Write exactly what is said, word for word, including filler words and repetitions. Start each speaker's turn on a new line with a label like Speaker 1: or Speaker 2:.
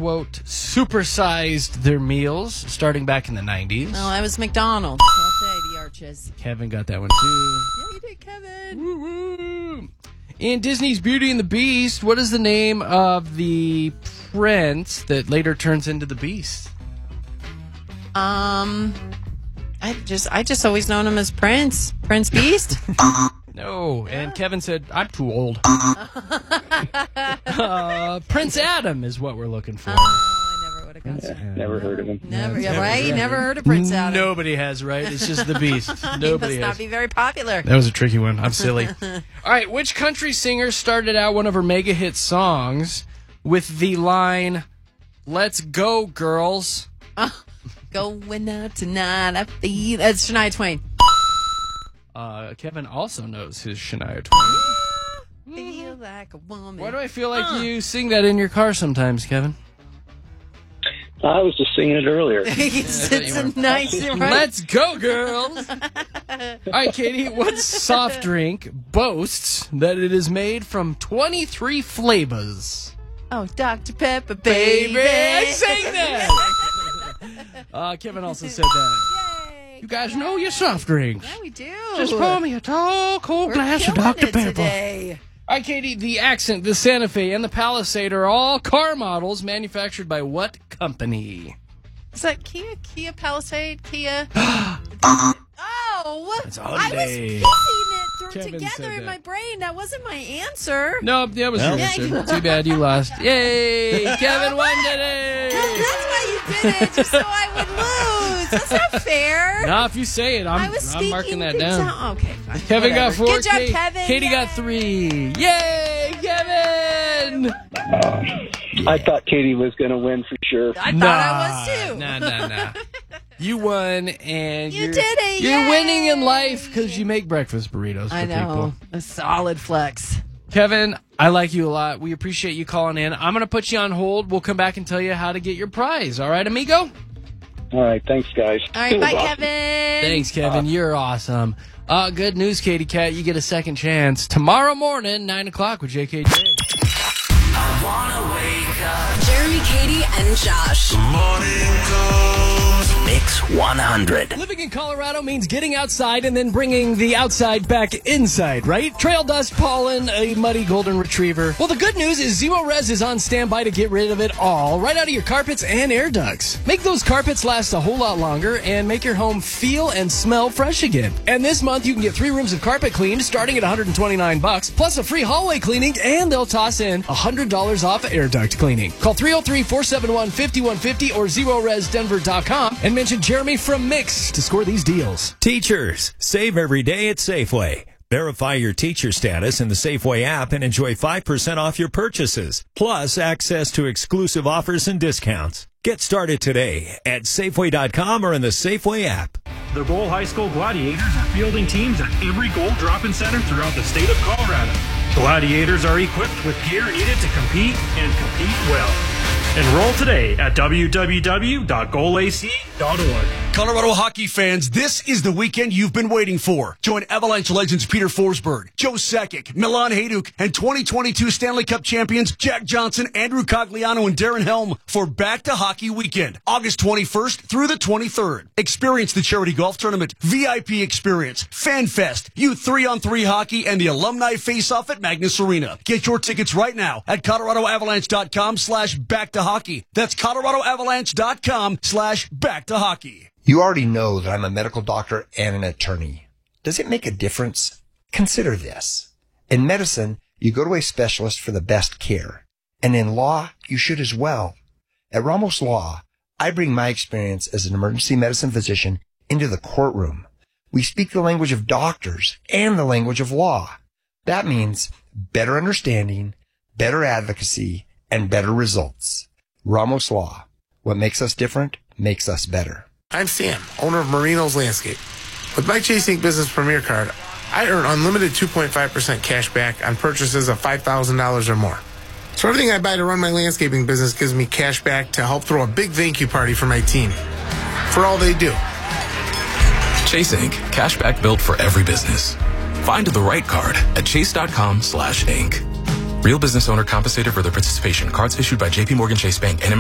Speaker 1: quote, supersized their meals starting back in the nineties.
Speaker 2: Oh, that was McDonald's. All day, the Arches.
Speaker 1: Kevin got that one, too.
Speaker 2: Yeah, you did, Kevin.
Speaker 1: Woo-woo. In Disney's Beauty and the Beast, what is the name of the prince that later turns into the Beast?
Speaker 2: Um, I just I just always known him as Prince. Prince Beast?
Speaker 1: No, and Kevin said, I'm too old. uh, Prince Adam is what we're looking for.
Speaker 2: Oh, I never would have got
Speaker 3: Yeah,
Speaker 2: that.
Speaker 3: never heard of him.
Speaker 2: Never,
Speaker 1: Yeah,
Speaker 2: yeah,
Speaker 1: never
Speaker 2: right?
Speaker 1: heard.
Speaker 2: Never heard of Prince Adam.
Speaker 1: Nobody has, right? It's just the Beast.
Speaker 2: He
Speaker 1: Nobody
Speaker 2: must not
Speaker 1: has.
Speaker 2: be very popular.
Speaker 1: That was a tricky one. I'm silly. All right, which country singer started out one of her mega hit songs with the line, "Let's go, girls"?
Speaker 2: Going out tonight, I feel... That's Shania Twain.
Speaker 1: Uh, Kevin also knows his Shania Twain.
Speaker 2: Feel like a woman.
Speaker 1: Why do I feel like
Speaker 2: Uh.
Speaker 1: you sing that in your car sometimes, Kevin?
Speaker 3: I was just singing it earlier.
Speaker 2: it's it's a nice... Right?
Speaker 1: Let's go, girls! All right, Katie, what soft drink boasts that it is made from twenty-three flavors?
Speaker 2: Oh, Doctor Pepper, baby.
Speaker 1: Baby, I sang that! Uh, Kevin also said that.
Speaker 2: Yay,
Speaker 1: You guys know your soft drinks.
Speaker 2: Yeah, we do.
Speaker 1: Just pour me a tall, cold
Speaker 2: We're
Speaker 1: glass of
Speaker 2: killing
Speaker 1: Doctor
Speaker 2: it
Speaker 1: Pepper.
Speaker 2: today.
Speaker 1: All right, Katie, the Accent, the Santa Fe, and the Palisade are all car models manufactured by what company?
Speaker 2: Is that Kia? Kia Palisade? Kia? oh!
Speaker 1: It's
Speaker 2: I was
Speaker 1: Hyundai.
Speaker 2: piecing it through
Speaker 1: Kevin
Speaker 2: together
Speaker 1: said
Speaker 2: in
Speaker 1: that.
Speaker 2: my brain. That wasn't my answer.
Speaker 1: No, that was your
Speaker 2: Yeah.
Speaker 1: answer. Too bad you lost. Yay! Kevin won today!
Speaker 2: That's why you did it, just so I would lose. That's not fair.
Speaker 1: No, if you say it,
Speaker 2: I
Speaker 1: I'm,
Speaker 2: was
Speaker 1: I'm marking
Speaker 2: speaking
Speaker 1: that
Speaker 2: things
Speaker 1: down.
Speaker 2: out. Okay, fine.
Speaker 1: Kevin
Speaker 2: Whatever.
Speaker 1: got four.
Speaker 2: Good job,
Speaker 1: Kate-
Speaker 2: Kevin.
Speaker 1: Katie got
Speaker 2: Yay.
Speaker 1: three. Yay, Kevin!
Speaker 3: Uh, I thought Katie was going to win for sure.
Speaker 2: I thought
Speaker 1: nah,
Speaker 2: I was too.
Speaker 1: Nah, nah, nah. You won, and
Speaker 2: You
Speaker 1: you're,
Speaker 2: did it,
Speaker 1: You're
Speaker 2: yay!
Speaker 1: winning in life because you make breakfast burritos for
Speaker 2: I know.
Speaker 1: people.
Speaker 2: A solid flex.
Speaker 1: Kevin, I like you a lot. We appreciate you calling in. I'm going to put you on hold. We'll come back and tell you how to get your prize. All right, amigo?
Speaker 3: All right, thanks, guys.
Speaker 2: All right,
Speaker 3: It was
Speaker 2: bye,
Speaker 3: awesome.
Speaker 2: Kevin.
Speaker 1: Thanks, Kevin. You're awesome. Uh, good news, Katie Cat. You get a second chance tomorrow morning, nine o'clock with J K J.
Speaker 4: I wanna wake up.
Speaker 5: Jeremy, Katie, and Josh.
Speaker 4: Morning comes. Mix one hundred.
Speaker 1: Living in Colorado means getting outside and then bringing the outside back inside, right? Trail dust, pollen, a muddy golden retriever. Well, the good news is Zero Res is on standby to get rid of it all, right out of your carpets and air ducts. Make those carpets last a whole lot longer and make your home feel and smell fresh again. And this month, you can get three rooms of carpet cleaned starting at one hundred twenty-nine bucks, plus a free hallway cleaning, and they'll toss in one hundred dollars off air duct cleaning. Call three oh three, four seven one, five one five oh or zero res denver dot com and mention Jeremy from Mix to score these deals.
Speaker 6: Teachers, save every day at Safeway. Verify your teacher status in the Safeway app and enjoy five percent off your purchases, plus access to exclusive offers and discounts. Get started today at Safeway dot com or in the Safeway app.
Speaker 7: The Goal High School Gladiators are fielding teams at every goal drop-in center throughout the state of Colorado. Gladiators are equipped with gear needed to compete and compete well. Enroll today at w w w dot goal a c dot org.
Speaker 8: Colorado hockey fans, this is the weekend you've been waiting for. Join Avalanche legends Peter Forsberg, Joe Sakic, Milan Hajduk, and twenty twenty-two Stanley Cup champions Jack Johnson, Andrew Cogliano, and Darren Helm for Back to Hockey Weekend, August twenty-first through the twenty-third. Experience the charity golf tournament, V I P experience, Fan Fest, youth three on three hockey, and the alumni face-off at Magnus Arena. Get your tickets right now at colorado avalanche dot com slash back to hockey. That's colorado avalanche dot com slash back to hockey.
Speaker 9: You already know that I'm a medical doctor and an attorney. Does it make a difference? Consider this. In medicine, you go to a specialist for the best care. And in law, you should as well. At Ramos Law, I bring my experience as an emergency medicine physician into the courtroom. We speak the language of doctors and the language of law. That means better understanding, better advocacy, and better results. Ramos Law. What makes us different makes us better.
Speaker 10: I'm Sam, owner of Marino's Landscape. With my Chase Inc Business Premier Card, I earn unlimited two point five percent cash back on purchases of five thousand dollars or more. So everything I buy to run my landscaping business gives me cash back to help throw a big thank you party for my team. For all they do.
Speaker 11: Chase Incorporated. Cashback built for every business. Find the right card at chase dot com slash inc. Real business owner compensated for their participation. Cards issued by J P Morgan Chase Bank and